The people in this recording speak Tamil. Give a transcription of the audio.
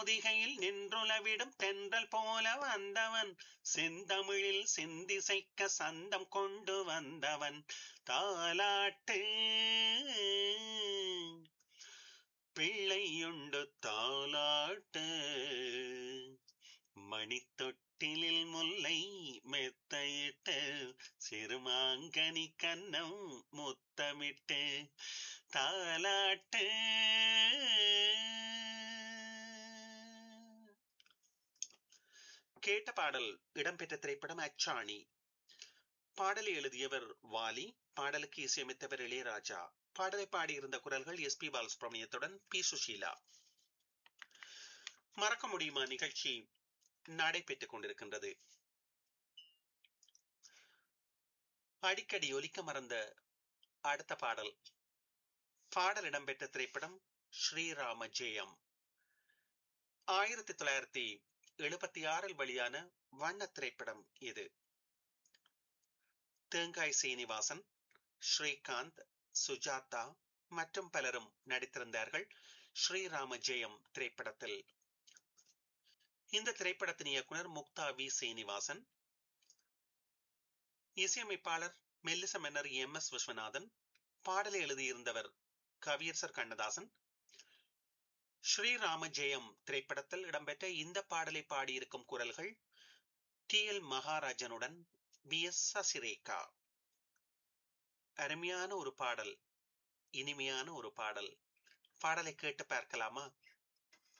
பொதிகையில் நின்றுலவிடும் தென்றல் போல வந்தவன் செந்தமிழில் செந்திசைக்க சந்தம் கொண்டு வந்தவன் தாலாட்டு பிள்ளையுண்டு தாலாட்டு மணித்தொட்டிலில் முல்லை மெத்தையிட்டு சிறுமாங்கனி கன்னம் முத்தமிட்டு தாலாட்டு. கேட்ட பாடல் இடம்பெற்ற திரைப்படம் அச்சாணி. பாடலை எழுதியவர் வாலி, பாடலுக்கு இசையமைத்தவர் இளையராஜா. பாடலை பாடியிருந்த குரல்கள் எஸ் பி பாலசுப்ரமணியத்துடன் பி சுஷீலா. மறக்க முடியுமா நிகழ்ச்சி நடைபெற்றுக் கொண்டிருக்கின்றது. அடிக்கடி ஒலிக்க மறந்த அடுத்த பாடல். பாடல் இடம்பெற்ற திரைப்படம் ஸ்ரீராம ஜெயம். 1976 வெளியான வண்ண திரைப்படம் இது. தேங்காய் சீனிவாசன், ஸ்ரீகாந்த், சுஜாதா மற்றும் பலரும் நடித்திருந்தார்கள் ஸ்ரீராம ஜெயம் திரைப்படத்தில். இந்த திரைப்படத்தின் இயக்குனர் முக்தா வி சீனிவாசன், இசையமைப்பாளர் மெல்லிச மன்னர் எம்.எஸ். விஸ்வநாதன், பாடலை எழுதியிருந்தவர் கவியரசர் கண்ணதாசன். ஸ்ரீராம ஜெயம் திரைப்படத்தில் இடம்பெற்ற இந்த பாடலை பாடியிருக்கும் குரல்கள் டி.எல். மகாராஜனுடன் பி.எஸ். சசிரேகா. அருமையான ஒரு பாடல், இனிமையான ஒரு பாடல். பாடலை கேட்டு பார்க்கலாமா?